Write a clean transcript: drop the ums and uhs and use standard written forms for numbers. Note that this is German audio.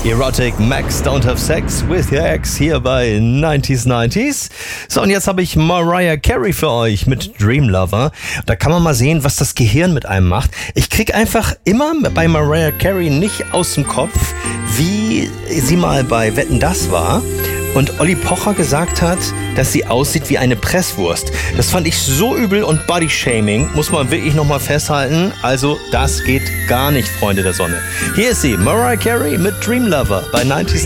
Erotic Max Don't Have Sex with Your Ex hier bei 90s. So, und jetzt habe ich Mariah Carey für euch mit Dream Lover. Da kann man mal sehen, was das Gehirn mit einem macht. Ich krieg einfach immer bei Mariah Carey nicht aus dem Kopf, wie sie mal bei Wetten, das war. Und Olli Pocher gesagt hat, dass sie aussieht wie eine Presswurst. Das fand ich so übel und Bodyshaming, muss man wirklich nochmal festhalten. Also das geht gar nicht, Freunde der Sonne. Hier ist sie, Mariah Carey mit Dream Lover bei 90s.